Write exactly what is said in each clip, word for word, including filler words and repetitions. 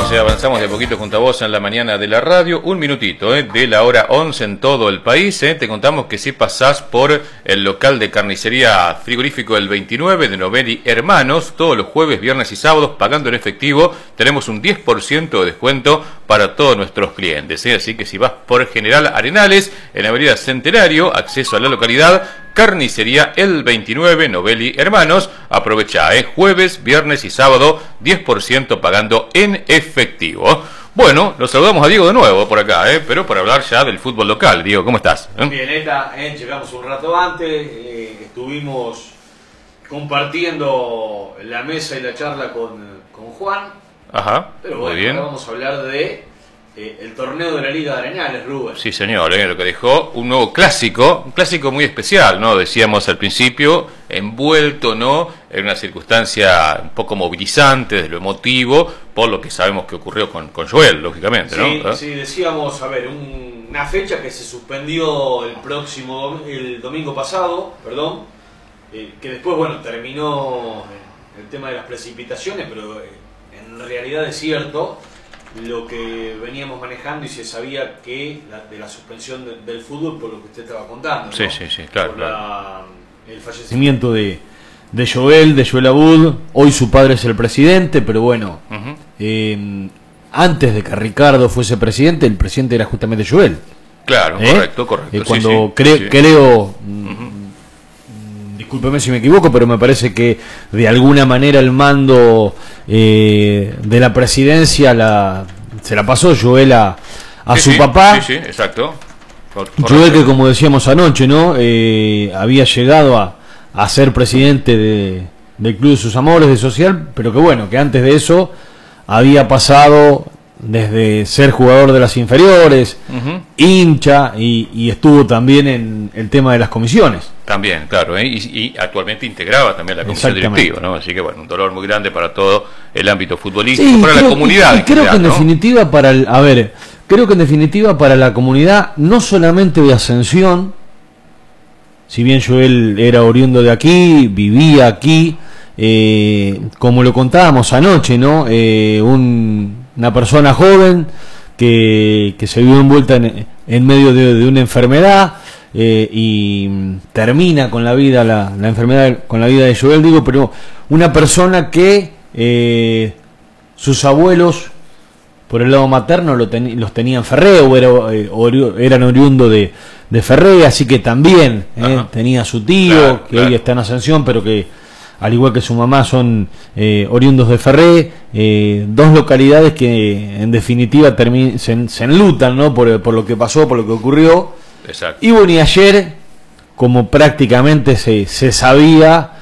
Entonces avanzamos de a poquito junto a vos en la mañana de la radio. Un minutito, ¿eh? De la hora once en todo el país. ¿eh? Te contamos que si pasás por el local de carnicería frigorífico El veintinueve de Novelli Hermanos, todos los jueves, viernes y sábados, pagando en efectivo, tenemos un diez por ciento de descuento para todos nuestros clientes. ¿eh? Así que si vas por General Arenales, en la avenida Centenario, acceso a la localidad, carnicería El veintinueve Novelli Hermanos, aprovecha, ¿eh? Jueves, viernes y sábado, diez por ciento pagando en efectivo. Bueno, los saludamos a Diego de nuevo por acá, ¿eh? Pero para hablar ya del fútbol local. Diego, ¿cómo estás? ¿Eh? Bien, Eta, ¿eh? Llegamos un rato antes, eh, estuvimos compartiendo la mesa y la charla con, con Juan. Ajá, pero muy bueno, bien. Ahora vamos a hablar de eh, el torneo de la Liga de Arenales, Rubén. Sí, señor, ¿eh? Lo que dejó un nuevo clásico, un clásico muy especial, ¿no? Decíamos al principio, envuelto, ¿no? En una circunstancia un poco movilizante, desde lo emotivo, por lo que sabemos que ocurrió con, con Joel, lógicamente, ¿no? Sí, ¿Eh? sí, decíamos, a ver, un, una fecha que se suspendió el próximo, el domingo pasado, perdón, eh, que después, bueno, terminó el tema de las precipitaciones, pero eh, en realidad es cierto lo que veníamos manejando y se sabía que la, de la suspensión de, del fútbol por lo que usted estaba contando, ¿no? Sí, sí, sí, claro, por claro. La, el fallecimiento de, de Joel, de Joel Abud. Hoy su padre es el presidente, pero bueno, Uh-huh. eh, antes de que Ricardo fuese presidente, el presidente era justamente Joel. Claro, ¿Eh? correcto, correcto. Eh, sí, cuando sí, cre sí. creo, Uh-huh. discúlpeme si me equivoco, pero me parece que de alguna manera el mando eh, de la presidencia la, se la pasó Joel a, a Sí, su sí, papá. Sí, sí, exacto. Cor- Joel, correcto. que como decíamos anoche, ¿no? Eh, había llegado a, a ser presidente de, del Club de sus Amores, de Social, pero que bueno, que antes de eso había pasado desde ser jugador de las inferiores, Uh-huh. hincha, y, y estuvo también en el tema de las comisiones. También, claro, ¿eh? y, y actualmente integraba también la comisión Exactamente. directiva, ¿no? Así que bueno, un dolor muy grande para todo el ámbito futbolístico, Sí, para creo- la comunidad. y- y en creo general, que en ¿no? definitiva para el, a ver, creo que en definitiva para la comunidad, no solamente de Ascensión, si bien Joel era oriundo de aquí, vivía aquí, eh, como lo contábamos anoche, ¿no? Eh, un, una persona joven que, que se vio envuelta en, en medio de, de una enfermedad. Eh, y termina con la vida la, la enfermedad con la vida de Joel, digo, pero una persona que eh, sus abuelos por el lado materno lo ten, los tenían Ferré o, era, eh, ori, eran oriundo de, de Ferré, así que también eh, tenía su tío, claro, que claro. hoy está en Ascensión, pero que al igual que su mamá son eh, oriundos de Ferré, eh, dos localidades que en definitiva termi se, se enlutan, ¿no? por, por lo que pasó, por lo que ocurrió. Exacto. Y bueno, y ayer, como prácticamente se, se sabía,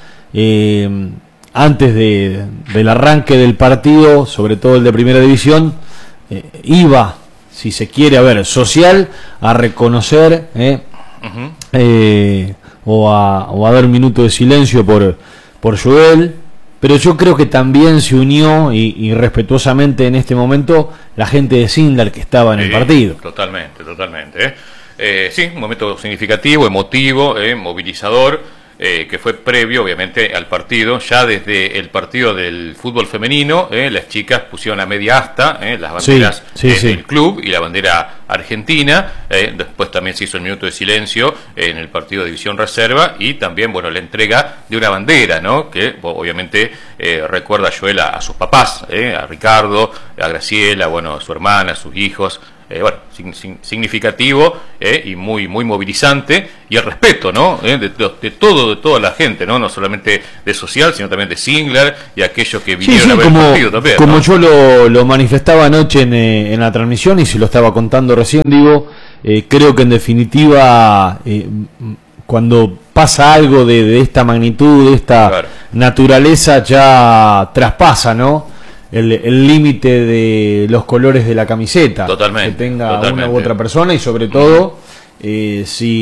eh, antes de, del arranque del partido, sobre todo el de Primera División, eh, iba, si se quiere, a ver, Social, a reconocer eh, Uh-huh. eh, o, a, o a dar un minuto de silencio por, por Joel, pero yo creo que también se unió y, y respetuosamente en este momento la gente de Sindar que estaba en Sí, el partido. Totalmente, totalmente. ¿eh? Eh, sí, un momento significativo, emotivo, eh, movilizador, eh, que fue previo, obviamente, al partido. Ya desde el partido del fútbol femenino, eh, las chicas pusieron a media asta eh, las banderas Sí, sí, eh, sí. del club y la bandera argentina. Eh, después también se hizo el minuto de silencio eh, en el partido de División Reserva y también, bueno, la entrega de una bandera, ¿no? Que obviamente eh, recuerda a Joel a, a sus papás, eh, a Ricardo, a Graciela, bueno, a su hermana, a sus hijos. Eh, bueno, sin, sin, significativo eh, y muy muy movilizante, y el respeto, ¿no? Eh, de, de, de todo, de toda la gente, ¿no? No solamente de Social, sino también de Singler y aquellos que vinieron Sí, sí, a ver como, el partido también, como ¿no? yo lo, lo manifestaba anoche en, eh, en la transmisión y se lo estaba contando recién, digo, eh, creo que en definitiva eh, cuando pasa algo de, de esta magnitud, de esta Claro. naturaleza, ya traspasa, ¿no? el límite de los colores de la camiseta Totalmente, que tenga totalmente. una u otra persona, y sobre todo eh,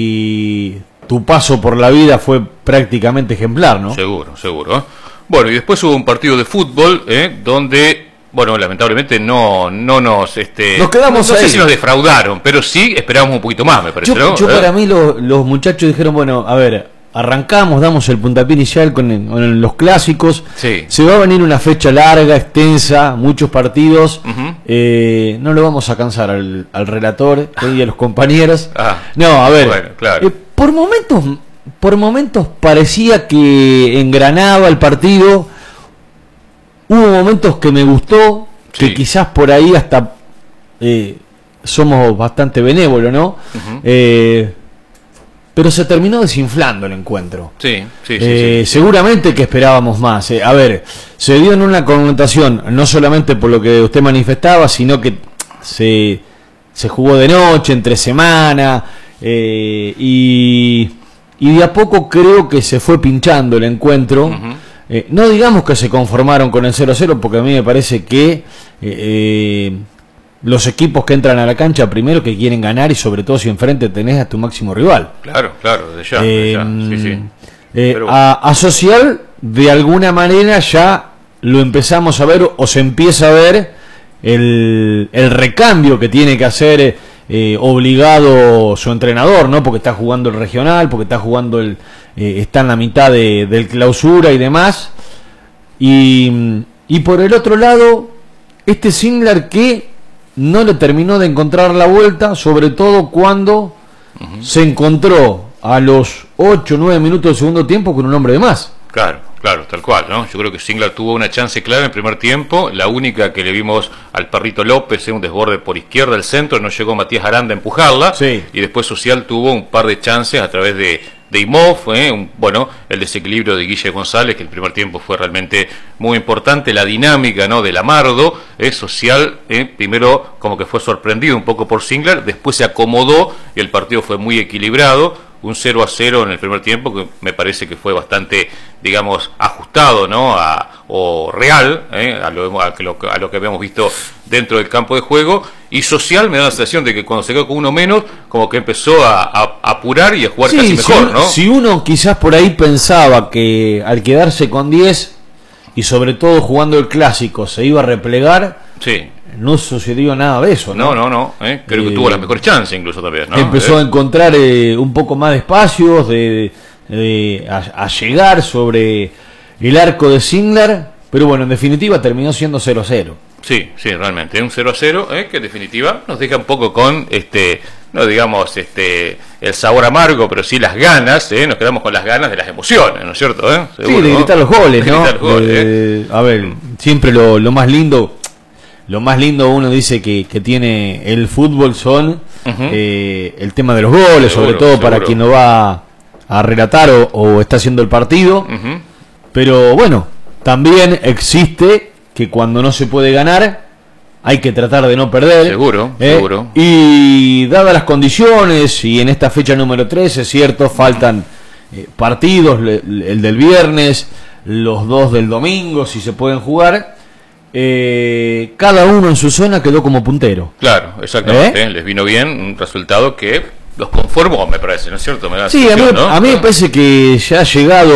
si tu paso por la vida fue prácticamente ejemplar, ¿no? Seguro, seguro. ¿eh? Bueno, y después hubo un partido de fútbol eh, donde, bueno, lamentablemente no no nos este Nos quedamos no, no sé ahí. si nos defraudaron, pero sí esperábamos un poquito más, me parece, Yo, ¿no? yo ¿Eh? para mí lo- los muchachos dijeron, bueno, a ver, arrancamos, damos el puntapié inicial con, el- con los clásicos. Sí. Se va a venir una fecha larga, extensa, muchos partidos. Ujú. Eh, no lo vamos a cansar al, al relator y a los compañeros. Ah, no, a ver, bueno, claro. eh, por momentos, por momentos parecía que engranaba el partido. Hubo momentos que me gustó, sí. que quizás por ahí hasta eh, somos bastante benévolos, ¿no? Uh-huh. Eh, pero se terminó desinflando el encuentro. Sí, sí, sí, eh, sí. Seguramente que esperábamos más. Eh. A ver, se dio en una connotación, no solamente por lo que usted manifestaba, sino que se, se jugó de noche, entre semana, eh, y, y de a poco creo que se fue pinchando el encuentro. Uh-huh. Eh, no digamos que se conformaron con el cero a cero, porque a mí me parece que eh, eh, los equipos que entran a la cancha primero que quieren ganar, y sobre todo si enfrente tenés a tu máximo rival. Claro, claro, de ya, eh, de ya. Sí, sí. Eh, Pero... a, a Social de alguna manera ya lo empezamos a ver, o se empieza a ver el, el recambio que tiene que hacer eh, obligado su entrenador, ¿no? Porque está jugando el regional, porque está jugando el eh, está en la mitad de, del clausura y demás. Y, y por el otro lado, este Singler que no le terminó de encontrar la vuelta, sobre todo cuando uh-huh. se encontró a los ocho o nueve minutos del segundo tiempo con un hombre de más. Claro, claro, tal cual, ¿no? Yo creo que Singler tuvo una chance clara en el primer tiempo, la única que le vimos al Perrito López, un desborde por izquierda del centro, no llegó Matías Aranda a empujarla, sí. Y después Social tuvo un par de chances a través de, de Imov, ¿eh? un, bueno, el desequilibrio de Guille González, que el primer tiempo fue realmente muy importante, la dinámica, ¿no? del Amardo, ¿eh? Social, ¿eh? primero como que fue sorprendido un poco por Singler, después se acomodó y el partido fue muy equilibrado. Un cero a cero en el primer tiempo que me parece que fue bastante, digamos, ajustado, ¿no? A, o real, ¿eh? a, lo, a, lo, a lo que habíamos visto dentro del campo de juego. Y Social me da la sensación de que cuando se quedó con uno menos, como que empezó a, a, a apurar y a jugar sí, casi mejor, si, ¿no? Si uno quizás por ahí pensaba que al quedarse con diez y sobre todo jugando el clásico se iba a replegar, sí. no sucedió nada de eso, ¿no? No, no, no. ¿eh? Creo eh, que tuvo las mejores chances incluso también, ¿no? Empezó ¿Eh? a encontrar eh, un poco más de espacios, de, de a, a llegar sobre el arco de Singler, pero bueno, en definitiva terminó siendo cero a cero. Sí, sí, realmente, un cero a cero, ¿eh? que en definitiva nos deja un poco con, este no digamos este el sabor amargo, pero sí las ganas, ¿eh? Nos quedamos con las ganas de las emociones, ¿no es cierto? ¿eh? Sí, Seguro, de gritar ¿no? los goles, de ¿no? Gritar los goles, eh, ¿eh? A ver, siempre lo, lo más lindo... Lo más lindo uno dice que, que tiene el fútbol son uh-huh. eh, el tema de los goles, seguro, sobre todo seguro. Para quien lo va a relatar o, o está haciendo el partido. Uh-huh. Pero bueno, también existe que cuando no se puede ganar hay que tratar de no perder. Seguro, ¿eh? seguro. Y dadas las condiciones, y en esta fecha número tres, es cierto, faltan eh, partidos, le, el del viernes, los dos del domingo, si se pueden jugar. Eh, cada uno en su zona quedó como puntero. Claro, exactamente. ¿Eh? Les vino bien un resultado que los conformó, me parece, ¿no es cierto? Me da sí, a mí, ¿no? a mí me parece que ya ha llegado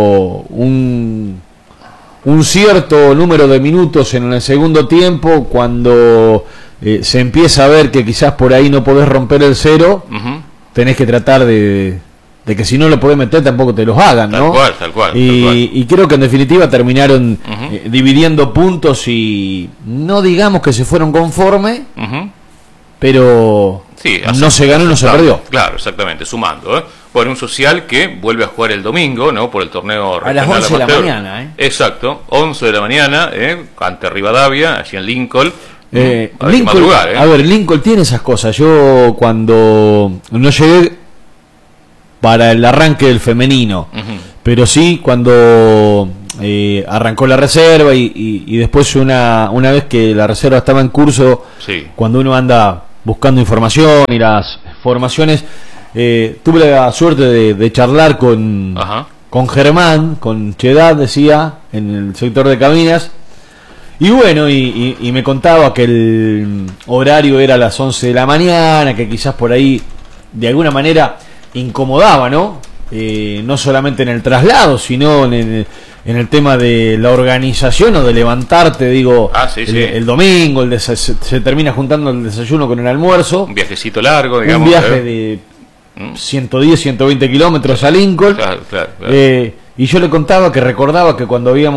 un, un cierto número de minutos en el segundo tiempo cuando eh, se empieza a ver que quizás por ahí no podés romper el cero, uh-huh. tenés que tratar de... de que si no lo podés meter tampoco te los hagan, ¿no? Tal cual, tal cual. Y, tal cual. y creo que en definitiva terminaron uh-huh. eh, dividiendo puntos y no digamos que se fueron conforme, uh-huh. pero sí, no se ganó, no se claro, perdió. Claro, exactamente, sumando, ¿eh? Bueno, un Social que vuelve a jugar el domingo, ¿no? Por el torneo a las once de la mañana, ¿eh? Exacto, once de la mañana, ¿eh? Ante Rivadavia, allí en Lincoln. Eh, a, Lincoln madrugar, ¿eh? A ver, Lincoln tiene esas cosas. Yo cuando no llegué para el arranque del femenino, uh-huh. pero sí cuando eh, arrancó la reserva y, y, y después una, una vez que la reserva estaba en curso, sí. cuando uno anda buscando información y las formaciones, eh, tuve la suerte de, de charlar con, uh-huh. con Germán, con Chedad, decía, en el sector de cabinas, y bueno, y, y, y me contaba que el horario era a las once de la mañana, que quizás por ahí de alguna manera incomodaba, ¿no? Eh, no solamente en el traslado, sino en el, en el tema de la organización o de levantarte, digo, ah, sí, el, sí. el domingo, el des- se, se termina juntando el desayuno con el almuerzo. Un viajecito largo, digamos. Un viaje ¿eh? de ciento diez, ciento veinte kilómetros a Lincoln. Claro, claro, claro. Eh, y yo le contaba que recordaba que cuando habíamos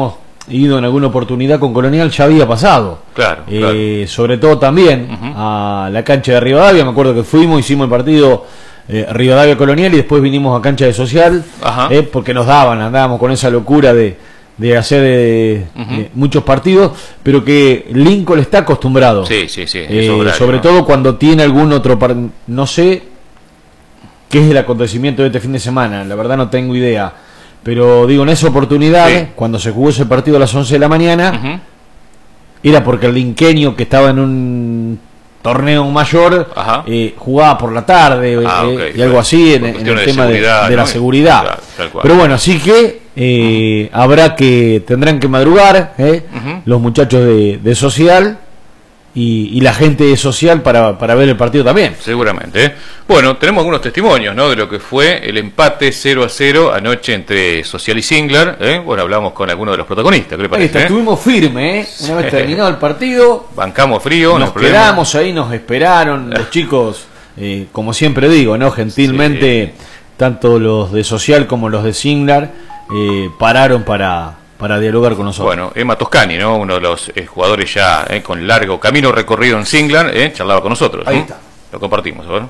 ido en alguna oportunidad con Colonial ya había pasado. Claro, eh, claro. Sobre todo también uh-huh. a la cancha de Rivadavia. Me acuerdo que fuimos, hicimos el partido eh, Rivadavia Colonial y después vinimos a cancha de Social, eh, porque nos daban, andábamos con esa locura de, de hacer eh, uh-huh. eh, muchos partidos, pero que Lincoln está acostumbrado. Sí, sí, sí. Eh, horario, sobre ¿no? todo cuando tiene algún otro partido. No sé qué es el acontecimiento de este fin de semana, la verdad no tengo idea. Pero digo, en esa oportunidad, sí. cuando se jugó ese partido a las once de la mañana, uh-huh. era porque el linqueño, que estaba en un torneo mayor, eh, jugaba por la tarde ah, eh, okay. y algo así en, en el de tema de, de ¿no? la seguridad. Tal, tal cual. Pero bueno, así que eh, uh-huh. habrá que, tendrán que madrugar eh, uh-huh. los muchachos de, de Social y, y la gente de Social para, para ver el partido también. Seguramente. ¿eh? Bueno, tenemos algunos testimonios, ¿no?, de lo que fue el empate cero a cero anoche entre Social y Singlar. ¿eh? Bueno, hablamos con algunos de los protagonistas. ¿Qué le parece? Ahí está, ¿eh? Estuvimos firmes, ¿eh? Una vez terminado el partido. Bancamos frío. Nos no quedamos ahí, nos esperaron los chicos, eh, como siempre digo, ¿no? Gentilmente, sí. tanto los de Social como los de Singlar eh, pararon para... para dialogar con nosotros. Bueno, Emma Toscani, ¿no?, uno de los eh, jugadores ya eh, con largo camino recorrido en Singlar, eh, charlaba con nosotros. Ahí ¿eh? está. Lo compartimos, ¿no?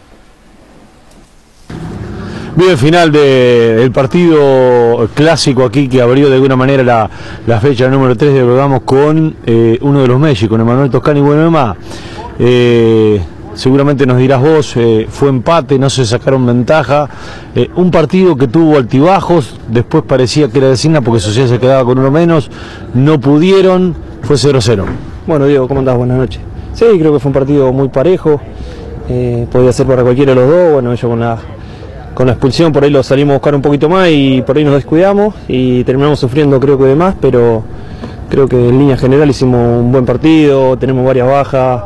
Bien, final de, del partido clásico aquí que abrió de alguna manera la, la fecha número tres, dialogamos con eh, uno de los Messi, con Emanuel Toscani. Bueno, Emma, eh, seguramente nos dirás vos, eh, fue empate, no se sacaron ventaja, eh, un partido que tuvo altibajos, después parecía que era de Signa porque Social se quedaba con uno menos, no pudieron, fue cero cero. Bueno, Diego, ¿cómo andás? Buenas noches. Sí, creo que fue un partido muy parejo, eh, podía ser para cualquiera de los dos. Bueno, ellos con la, con la expulsión por ahí lo salimos a buscar un poquito más y por ahí nos descuidamos y terminamos sufriendo, creo que de más, pero creo que en línea general hicimos un buen partido, tenemos varias bajas.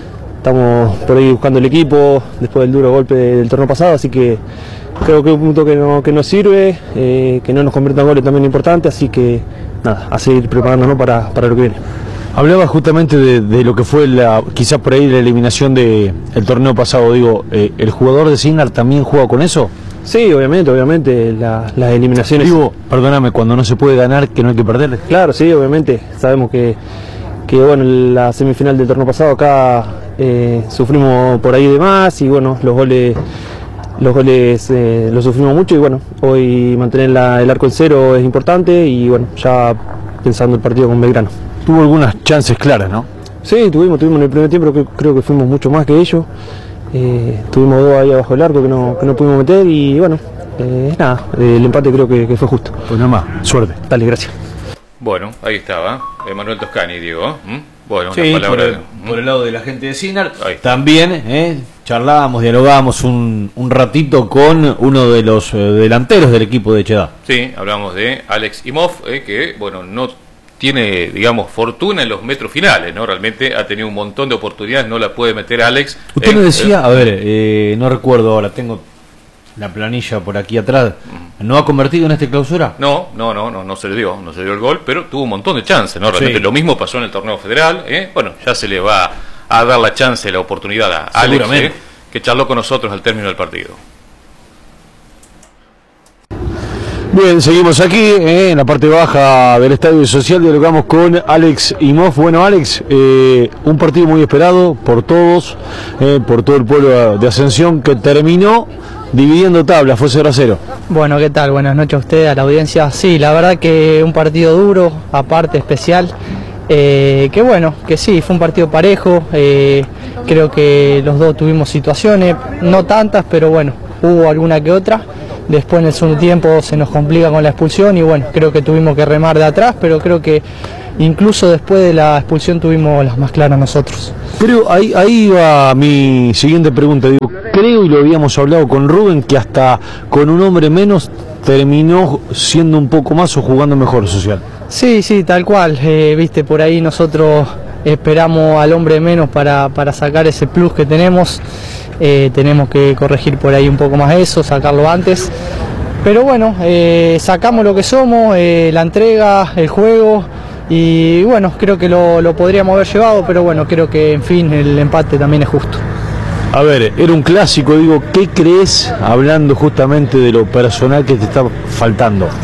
Estamos por ahí buscando el equipo después del duro golpe del torneo pasado, así que creo que es un punto que, no, que nos sirve, eh, que no nos conviertan goles también importante, así que nada, a seguir preparándonos para, para lo que viene. Hablaba justamente de, de lo que fue la, quizás por ahí la eliminación del torneo pasado, digo, eh, ¿el jugador de Signar también juega con eso? Sí, obviamente, obviamente, la, las eliminaciones... Digo, perdóname, cuando no se puede ganar, que no hay que perder. Claro, sí, obviamente, sabemos que, que bueno, la semifinal del torneo pasado acá eh, sufrimos por ahí de más y bueno, los goles los goles eh, los sufrimos mucho y bueno, hoy mantener la, el arco en cero es importante y bueno, ya pensando el partido con Belgrano. Tuvo algunas chances claras, ¿no? Sí, tuvimos, tuvimos en el primer tiempo, creo, creo que fuimos mucho más que ellos. Eh, tuvimos dos ahí abajo del arco que no, que no pudimos meter y bueno, eh, nada, eh, el empate creo que, que fue justo. Pues nada más, suerte. Dale, gracias. Bueno, ahí estaba, Emanuel Toscani, Diego. ¿Mm? Bueno, sí, una palabra por, el, de... por el lado de la gente de Signar. También eh, charlábamos, dialogábamos un, un ratito con uno de los eh, delanteros del equipo de Echedá. Sí, hablamos de Alex Imov, eh, que bueno, no tiene, digamos, fortuna en los metros finales, ¿no? Realmente ha tenido un montón de oportunidades, no la puede meter Alex. Usted eh, me decía, eh, a ver, eh, no recuerdo ahora, tengo la planilla por aquí atrás, ¿no ha convertido en esta clausura? No, no, no, no, no se le dio, no se le dio el gol, pero tuvo un montón de chances, ¿no? Realmente sí. Lo mismo pasó en el torneo federal, ¿eh? Bueno, ya se le va a dar la chance, la oportunidad a Alex, ¿eh? Que charló con nosotros al término del partido. Bien, seguimos aquí eh, en la parte baja del Estadio Social, dialogamos con Alex Imov. Bueno, Alex, eh, un partido muy esperado por todos, eh, por todo el pueblo de Ascensión, que terminó dividiendo tablas, fue cero a cero. Bueno, ¿qué tal? Buenas noches a ustedes, a la audiencia. Sí, la verdad que un partido duro, aparte especial, eh, que bueno, que sí, fue un partido parejo, eh, creo que los dos tuvimos situaciones, no tantas, pero bueno, hubo alguna que otra. Después en el segundo tiempo se nos complica con la expulsión y bueno, creo que tuvimos que remar de atrás, pero creo que incluso después de la expulsión tuvimos las más claras nosotros. Pero ahí, ahí va mi siguiente pregunta, digo, creo y lo habíamos hablado con Rubén, que hasta con un hombre menos terminó siendo un poco más o jugando mejor Social. Sí, sí, tal cual, eh, viste, por ahí nosotros esperamos al hombre menos para, para sacar ese plus que tenemos. Eh, tenemos que corregir por ahí un poco más eso, sacarlo antes, pero bueno, eh, sacamos lo que somos, eh, la entrega, el juego y bueno, creo que lo, lo podríamos haber llevado, pero bueno, creo que en fin el empate también es justo. A ver, era un clásico, digo, ¿qué crees, hablando justamente de lo personal, que te está faltando?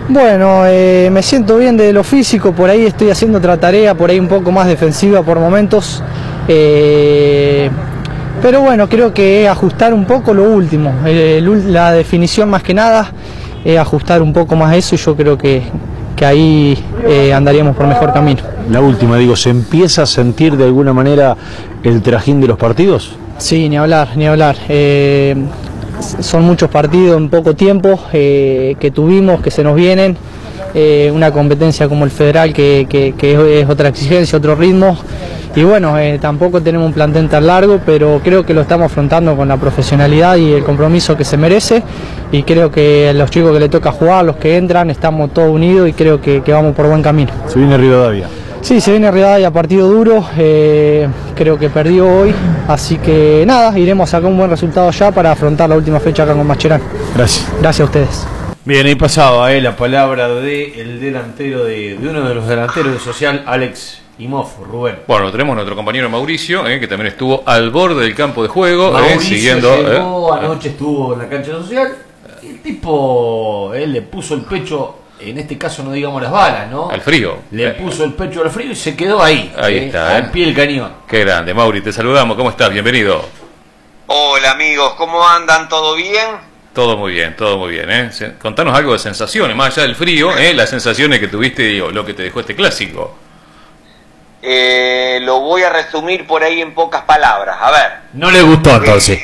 Bueno, eh, me siento bien de lo físico, por ahí estoy haciendo otra tarea, por ahí un poco más defensiva por momentos. Eh, pero bueno, creo que es ajustar un poco lo último, eh, la definición más que nada, es ajustar un poco más eso y yo creo que, que ahí eh, andaríamos por mejor camino. La última, digo, ¿se empieza a sentir de alguna manera el trajín de los partidos? Sí, ni hablar, ni hablar. Eh, son muchos partidos en poco tiempo eh, que tuvimos, que se nos vienen. Eh, una competencia como el Federal que, que, que es otra exigencia, otro ritmo. Y bueno, eh, tampoco tenemos un plantel tan largo, pero creo que lo estamos afrontando con la profesionalidad y el compromiso que se merece. Y creo que los chicos que le toca jugar, los que entran, estamos todos unidos y creo que, que vamos por buen camino. Se viene Rivadavia. Sí, se viene Rivadavia, partido duro, eh, creo que perdió hoy, así que nada, iremos a sacar un buen resultado ya para afrontar la última fecha acá con Mascherano. Gracias. Gracias a ustedes. Bien, ahí pasaba eh, la palabra del delantero, de, de uno de los delanteros de Social, Alex Imhoff, Rubén. Bueno, tenemos nuestro compañero Mauricio, eh, que también estuvo al borde del campo de juego, Mauricio eh, siguiendo. Llegó, eh, anoche estuvo en la cancha social, el tipo, él le puso el pecho, en este caso no digamos las balas, ¿no? Al frío. Le Eh, puso el pecho al frío y se quedó ahí. Ahí eh, está, al eh. pie del cañón. Qué grande, Mauri, te saludamos, ¿cómo estás? Bienvenido. Hola amigos, ¿cómo andan? ¿Todo bien? Todo muy bien, todo muy bien, ¿eh? Se- Contanos algo de sensaciones, más allá del frío, ¿eh? Las sensaciones que tuviste, digo, lo que te dejó este clásico. Eh, lo voy a resumir por ahí en pocas palabras. A ver. No le gustó entonces.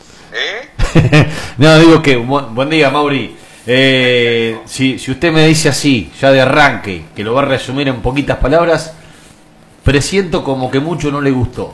¿Eh? No, digo que, buen, buen día, Mauri. Eh, si, si usted me dice así, ya de arranque, que lo va a resumir en poquitas palabras, presiento como que mucho no le gustó.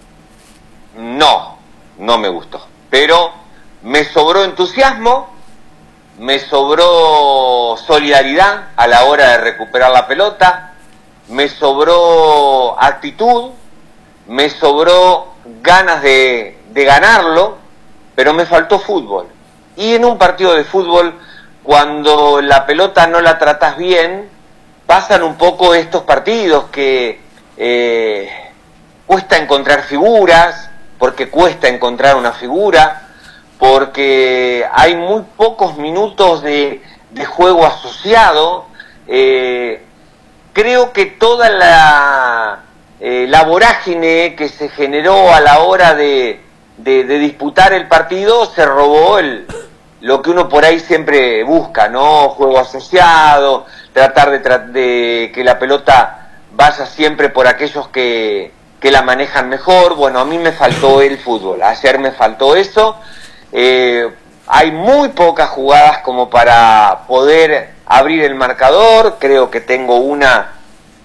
No, no me gustó. Pero me sobró entusiasmo, me sobró solidaridad a la hora de recuperar la pelota, me sobró actitud, me sobró ganas de, de ganarlo, pero me faltó fútbol. Y en un partido de fútbol, cuando la pelota no la tratás bien, pasan un poco estos partidos que eh, cuesta encontrar figuras, porque cuesta encontrar una figura, porque hay muy pocos minutos de, de juego asociado. Eh, creo que toda la, eh, la vorágine que se generó a la hora de, de, de disputar el partido se robó el, lo que uno por ahí siempre busca, ¿no? Juego asociado, tratar de, tra de que la pelota vaya siempre por aquellos que, que la manejan mejor. Bueno, a mí me faltó el fútbol, ayer me faltó eso. Eh, hay muy pocas jugadas como para poder abrir el marcador. Creo que tengo una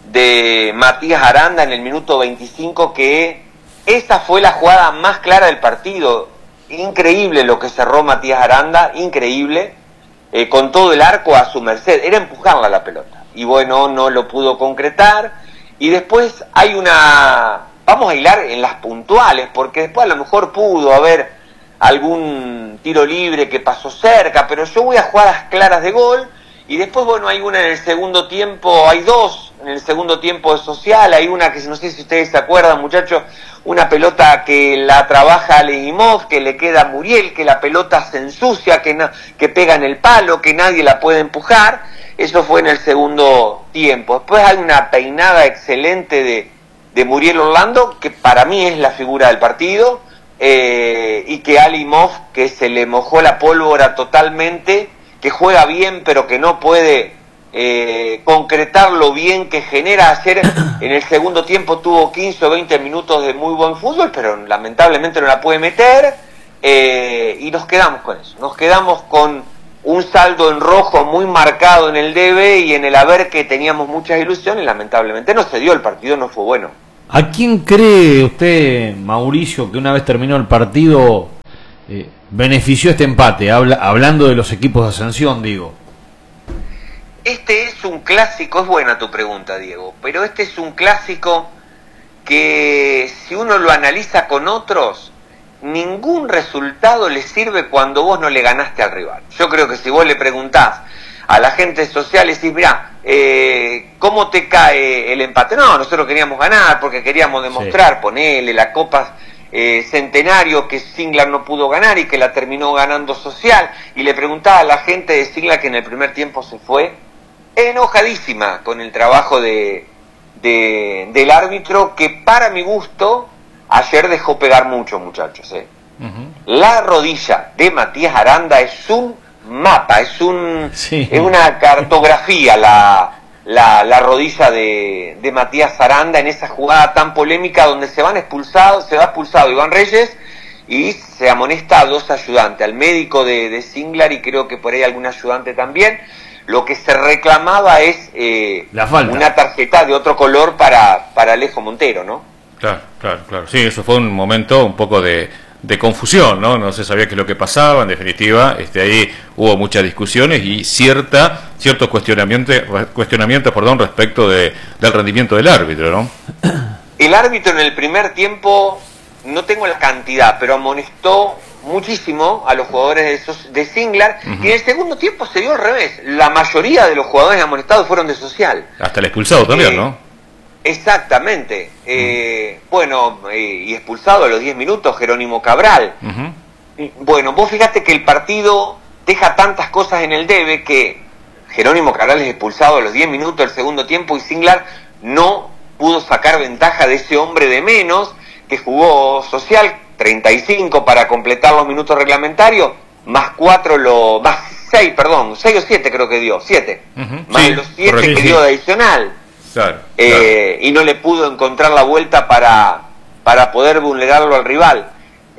de Matías Aranda en el minuto veinticinco, que esa fue la jugada más clara del partido. Increíble lo que cerró Matías Aranda, increíble, eh, con todo el arco a su merced, era empujarla a la pelota, y bueno, no lo pudo concretar. Y después hay una, vamos a hilar en las puntuales, porque después a lo mejor pudo haber algún tiro libre que pasó cerca, pero yo voy a jugadas claras de gol. Y después, bueno, hay una en el segundo tiempo, hay dos en el segundo tiempo de Social. Hay una que no sé si ustedes se acuerdan, muchachos, una pelota que la trabaja Aleimov, que le queda a Muriel, que la pelota se ensucia, que, no, que pega en el palo, que nadie la puede empujar. Eso fue en el segundo tiempo. Después hay una peinada excelente de, de Muriel Orlando, que para mí es la figura del partido, eh, y que Aleimov, que se le mojó la pólvora totalmente, que juega bien pero que no puede eh, concretar lo bien que genera. Ayer en el segundo tiempo tuvo quince o veinte minutos de muy buen fútbol, pero lamentablemente no la puede meter, eh, y nos quedamos con eso, nos quedamos con un saldo en rojo muy marcado en el debe y en el haber, que teníamos muchas ilusiones. Lamentablemente no se dio, el partido no fue bueno. ¿A quién cree usted, Mauricio, que una vez terminó el partido eh, benefició este empate? Habla, hablando de los equipos de ascensión, digo. Este es un clásico, es buena tu pregunta, Diego, pero este es un clásico que si uno lo analiza con otros, ningún resultado le sirve cuando vos no le ganaste al rival. Yo creo que si vos le preguntás a la gente social y decís, mirá, eh, ¿cómo te cae el empate? No, nosotros queríamos ganar porque queríamos demostrar, sí. Ponele la Copa eh, Centenario que Singlar no pudo ganar y que la terminó ganando Social, y le preguntaba a la gente de Singlar que en el primer tiempo se fue enojadísima con el trabajo de, de del árbitro, que para mi gusto ayer dejó pegar mucho, muchachos. ¿eh? Uh-huh. La rodilla de Matías Aranda es un mapa, es un sí. es una cartografía la la, la rodilla de, de Matías Aranda en esa jugada tan polémica donde se van expulsados, se va expulsado Iván Reyes y se amonesta a dos ayudantes, al médico de, de Singlar y creo que por ahí algún ayudante también. Lo que se reclamaba es eh, la falta. Una tarjeta de otro color para, para Alejo Montero, ¿no? Claro, claro, claro. Sí, eso fue un momento un poco de, de confusión, ¿no? No se sabía qué es lo que pasaba, en definitiva, este, ahí hubo muchas discusiones y cierta ciertos cuestionamientos, cuestionamientos perdón, respecto de, del rendimiento del árbitro, ¿no? El árbitro en el primer tiempo, no tengo la cantidad, pero amonestó muchísimo a los jugadores de, esos, de Singlar, uh-huh. y en el segundo tiempo se dio al revés. La mayoría de los jugadores amonestados fueron de Social. Hasta el expulsado también, eh, ¿no? Exactamente. Uh-huh. Eh, bueno, eh, y expulsado a los diez minutos Jerónimo Cabral. Uh-huh. Bueno, vos fíjate que el partido deja tantas cosas en el debe que Jerónimo Cabral es expulsado a los diez minutos del segundo tiempo y Singlar no pudo sacar ventaja de ese hombre de menos que jugó Social, treinta y cinco para completar los minutos reglamentarios, más cuatro, lo, más seis, perdón, seis o siete creo que dio, siete, uh-huh. más sí, los siete correcto, que dio de adicional, claro, eh, claro. y no le pudo encontrar la vuelta para, para poder vulnerarlo al rival.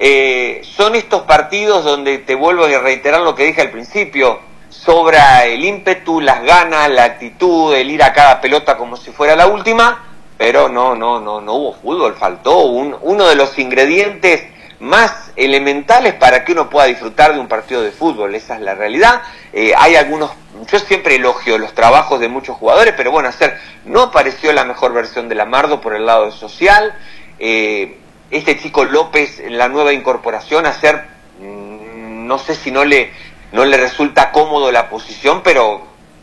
Eh, son estos partidos donde te vuelvo a reiterar lo que dije al principio, sobra el ímpetu, las ganas, la actitud, el ir a cada pelota como si fuera la última, pero no, no, no, no hubo fútbol, faltó un, uno de los ingredientes más elementales para que uno pueda disfrutar de un partido de fútbol, esa es la realidad. Eh, hay algunos, yo siempre elogio los trabajos de muchos jugadores, pero bueno, hacer, no apareció la mejor versión de Lamardo por el lado de Social, eh, este chico López, la nueva incorporación, hacer, mmm, no sé si no le, no le resulta cómodo la posición, pero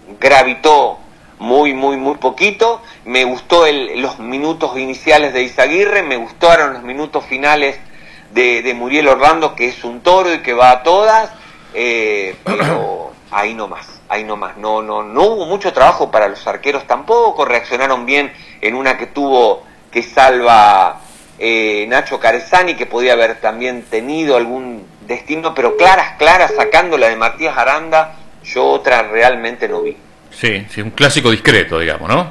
gravitó muy, muy, muy poquito. Me gustó el, los minutos iniciales de Izaguirre, me gustaron los minutos finales de, de Muriel Orlando, que es un toro y que va a todas, eh, pero ahí nomás, ahí nomás, no, no, no hubo mucho trabajo para los arqueros tampoco, reaccionaron bien en una que tuvo que salva eh, Nacho Carezani, que podía haber también tenido algún destino, pero claras, claras, sacándola de Matías Aranda, yo otra realmente no vi. Sí, sí, un clásico discreto, digamos, ¿no?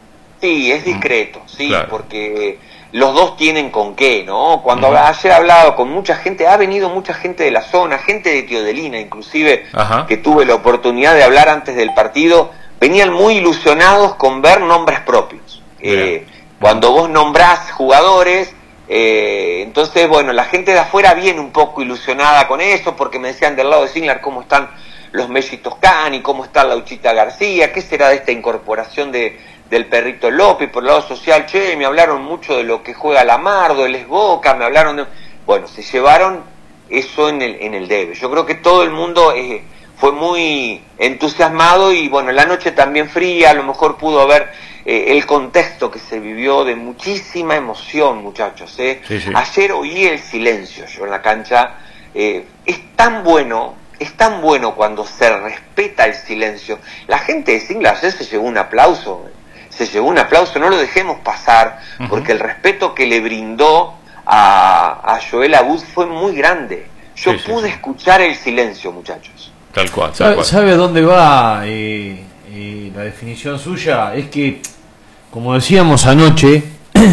Sí, es discreto, sí, claro. Porque los dos tienen con qué, ¿no? Cuando uh-huh. ayer he hablado con mucha gente, ha venido mucha gente de la zona, gente de Teodelina, inclusive, uh-huh. que tuve la oportunidad de hablar antes del partido, venían muy ilusionados con ver nombres propios. Eh, cuando vos nombrás jugadores, eh, entonces, bueno, la gente de afuera viene un poco ilusionada con eso, porque me decían del lado de Singlar cómo están los Messi Toscani, cómo está Lauchita García, qué será de esta incorporación de del Perrito López, por el lado social, che, me hablaron mucho de lo que juega Lamardo, él es Boca, me hablaron de... Bueno, se llevaron eso en el, en el debe. Yo creo que todo el mundo eh, fue muy entusiasmado y bueno, la noche también fría, a lo mejor pudo haber eh, el contexto que se vivió de muchísima emoción, muchachos. Eh. Sí, sí. Ayer oí el silencio yo en la cancha, eh, es tan bueno... Es tan bueno cuando se respeta el silencio. La gente de Singlar ayer se llevó un aplauso, se llevó un aplauso, no lo dejemos pasar, uh-huh. porque el respeto que le brindó a, a Joel Abud fue muy grande. Yo sí, pude sí, sí. escuchar el silencio, muchachos. Tal cual, tal ¿Sabe, cual. ¿Sabe a dónde va eh, eh, la definición suya? Es que, como decíamos anoche,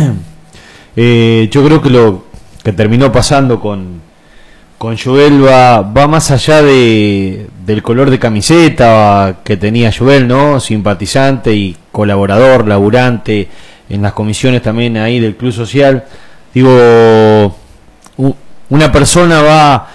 eh, yo creo que lo que terminó pasando con Con Joel va, va más allá de, del color de camiseta que tenía Joel, ¿no? Simpatizante y colaborador, laburante en las comisiones también ahí del Club Social. Digo, una persona va